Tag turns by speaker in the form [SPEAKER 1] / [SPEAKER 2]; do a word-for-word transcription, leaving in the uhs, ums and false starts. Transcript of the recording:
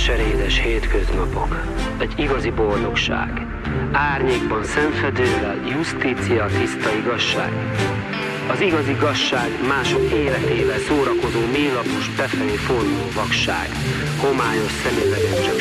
[SPEAKER 1] keserédes hétköznapok, egy igazi boldogság. Árnyékban szemfedővel, justícia, tiszta igazság. Az igazi igazság mások életével szórakozó mélabus befelé forduló vakság. Homályos szemüvegen csak